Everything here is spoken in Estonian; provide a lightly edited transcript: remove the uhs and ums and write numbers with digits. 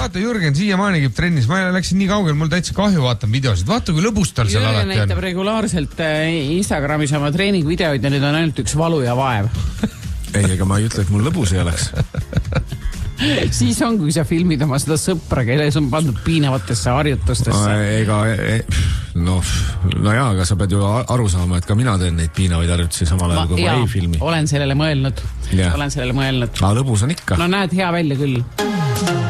vaata, Jürgen siiamaani käib trennis, ma läksin nii kaugel, mul täitsa kahju vaatan videosid. Vaata, kui lõbus tal seal alati on. Jürgen näitab regulaarselt Instagramis oma treeningvideoid ja nüüd on ainult üks valu ja vaev. Ei, ega ma ei ütle, et mul lõbus ei oleks. Siis on, kui sa filmid oma seda sõpra, kelle on pandud piinavatesse harjutustesse. No jaa, aga sa pead ju aru saama, et ka mina teen neid piinavaid harjutusi samal ajal, kui ma ei filmi. Olen sellele mõelnud. Aga lõbus on ikka. No näed hea välja küll.